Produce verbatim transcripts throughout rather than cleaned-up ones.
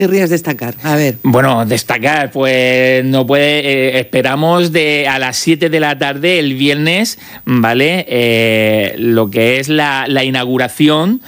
querrías destacar? A ver. Bueno, destacar, pues no puede. Eh, esperamos de a las siete de la tarde el viernes, ¿vale? Eh, lo que es la, la inauguración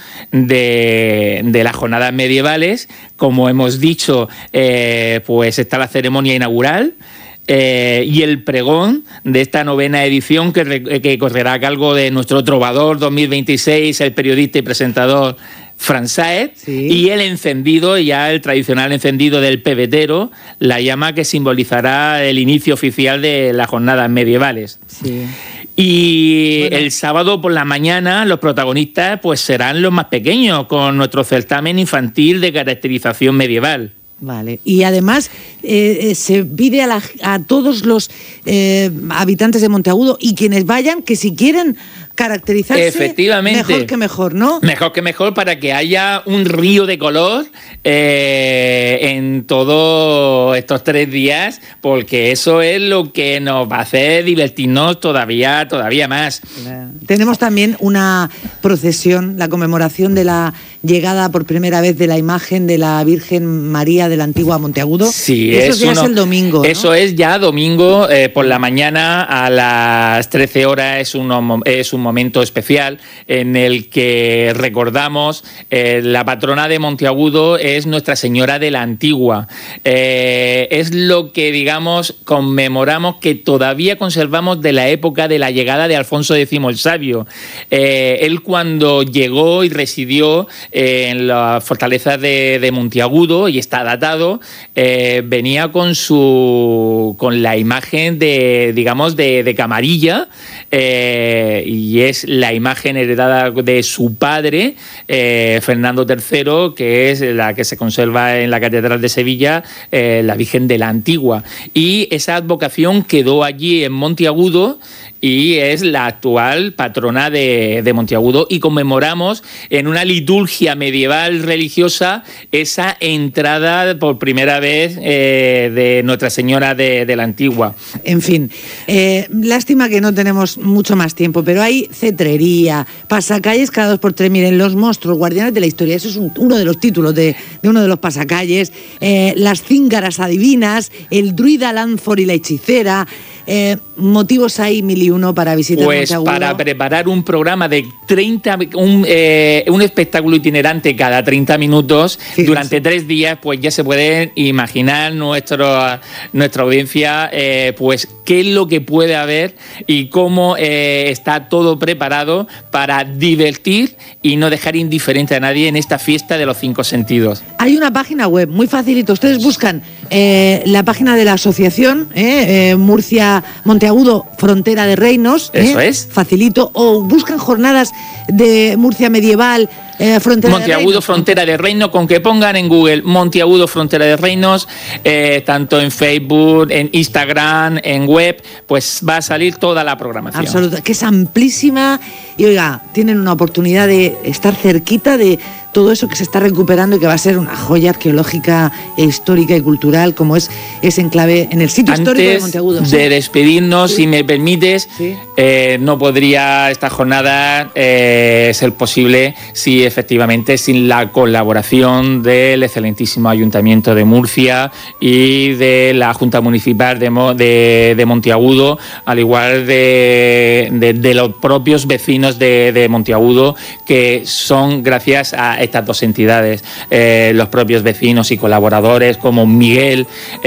de, de las jornadas medievales. Como hemos dicho, eh, pues está la ceremonia inaugural. Eh, y el pregón de esta novena edición que, que correrá a cargo de nuestro trovador dos mil veintiséis, el periodista y presentador Fran Sáez, sí. Y el encendido, ya el tradicional encendido del pebetero, la llama que simbolizará el inicio oficial de las jornadas medievales. Sí. Y bueno. El sábado por la mañana los protagonistas pues serán los más pequeños, con nuestro certamen infantil de caracterización medieval. Vale, y además eh, se pide a, la, a todos los eh, habitantes de Monteagudo y quienes vayan que si quieren caracterizarse, efectivamente, mejor que mejor, ¿no? Mejor que mejor, para que haya un río de color eh, en todos estos tres días, porque eso es lo que nos va a hacer divertirnos todavía, todavía más. Tenemos también una procesión, la conmemoración de la llegada por primera vez de la imagen de la Virgen María de la Antigua Monteagudo. Sí, eso es ya uno, es el domingo, ¿no? Eso es ya domingo eh, por la mañana a las trece horas. Es un, es un momento especial en el que recordamos eh, la patrona de Monteagudo es Nuestra Señora de la Antigua. Eh, es lo que, digamos, conmemoramos, que todavía conservamos de la época de la llegada de Alfonso X el Sabio. Eh, él, cuando llegó y residió eh, en las fortalezas de, de Monteagudo, y está datado, eh, venía con su con la imagen de, digamos, de, de camarilla, eh, y es la imagen heredada de su padre, eh, Fernando tercero, que es la que se conserva en la Catedral de Sevilla, eh, la Virgen de la Antigua. Y esa advocación quedó allí en Monteagudo y es la actual patrona de, de Monteagudo, y conmemoramos en una liturgia medieval religiosa esa entrada por primera vez eh, de Nuestra Señora de, de la Antigua. En fin, eh, lástima que no tenemos mucho más tiempo, pero hay cetrería, pasacalles cada dos por tres, miren, los monstruos, guardianes de la historia, eso es un, uno de los títulos de, de uno de los pasacalles, eh, las cíngaras adivinas, el druida Lanford y la hechicera. Eh, motivos hay mil y uno para visitar pues Monteagudo. Para preparar un programa de treinta, un, eh, un espectáculo itinerante cada treinta minutos, fíjense, durante tres días, pues ya se puede imaginar nuestro, nuestra audiencia eh, pues qué es lo que puede haber y cómo eh, está todo preparado para divertir y no dejar indiferente a nadie en esta fiesta de los cinco sentidos. Hay una página web muy facilito, ustedes buscan eh, la página de la asociación eh, eh, Murcia Monteagudo Frontera de Reinos, eso eh, es, facilito, o buscan jornadas de Murcia medieval, eh, Frontera Monteagudo de Reinos. Frontera de Reinos, con que pongan en Google Monteagudo Frontera de Reinos, eh, tanto en Facebook, en Instagram, en web, pues va a salir toda la programación. Absoluta, que es amplísima, y oiga, tienen una oportunidad de estar cerquita de todo eso que se está recuperando y que va a ser una joya arqueológica, e histórica y cultural, como es ese enclave en el sitio Antes histórico de Monteagudo. ¿sí? De despedirnos, sí. Si me permites, sí. eh, no podría esta jornada eh, ser posible si efectivamente sin la colaboración del excelentísimo Ayuntamiento de Murcia y de la Junta Municipal de, de, de Monteagudo, al igual de, de, de los propios vecinos de, de Monteagudo, que son gracias a estas dos entidades, eh, los propios vecinos y colaboradores como Miguel,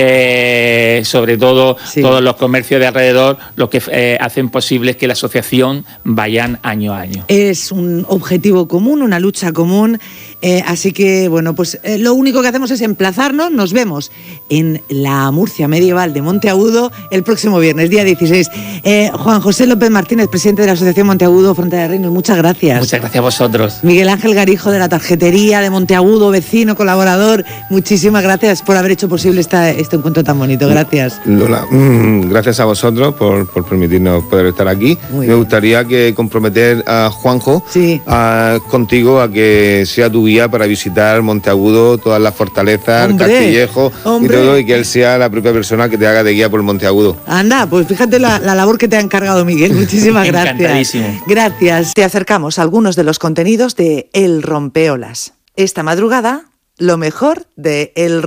eh, sobre todo sí. todos los comercios de alrededor, los que eh, hacen posible que la asociación vayan año a año. Es un objetivo común, una lucha común, eh, así que bueno, pues eh, lo único que hacemos es emplazarnos. Nos vemos en la Murcia medieval de Monteagudo el próximo viernes, día dieciséis. Eh, Juan José López Martínez, presidente de la Asociación Monteagudo Frontera de Reinos, muchas gracias. Muchas gracias a vosotros. Miguel Ángel Garijo, de la Tarjetería de Monteagudo, vecino, colaborador, muchísimas gracias por haber hecho posible esta, este encuentro tan bonito. Gracias. Lola, mmm, gracias a vosotros por, por permitirnos poder estar aquí. Muy Me bien. gustaría que comprometer a Juanjo, sí. a, contigo, a que sea tu guía para visitar Monteagudo, todas las fortalezas, hombre, el Castillejo hombre. y todo, y que él sea la propia persona que te haga de guía por Monteagudo. Anda, pues fíjate la, la labor que te ha encargado Miguel. Muchísimas gracias. Encantadísimo. Gracias. Te acercamos algunos de los contenidos de El Rompeolas. Esta madrugada, lo mejor de El